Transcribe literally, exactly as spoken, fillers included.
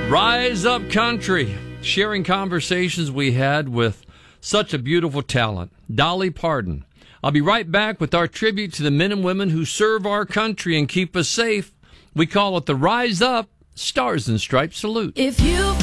Rise Up Country, sharing conversations we had with such a beautiful talent, Dolly Parton. I'll be right back with our tribute to the men and women who serve our country and keep us safe. We call it the Rise Up Stars and Stripes Salute. If you